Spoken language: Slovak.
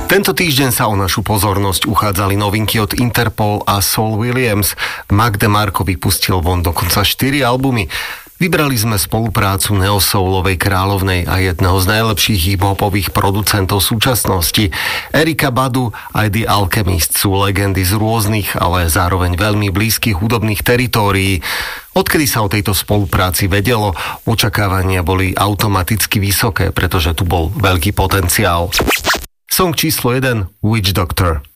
Tento týždeň sa o našu pozornosť uchádzali novinky od Interpol a Saul Williams. Mac DeMarco vypustil von dokonca 4 albumy. Vybrali sme spoluprácu neosoulovej kráľovnej a jedného z najlepších hip-hopových producentov súčasnosti. Erykah Badu a The Alchemist sú legendy z rôznych, ale zároveň veľmi blízkych hudobných teritórií. Odkedy sa o tejto spolupráci vedelo, očakávania boli automaticky vysoké, pretože tu bol veľký potenciál. Song číslo 1, Witch Doctor.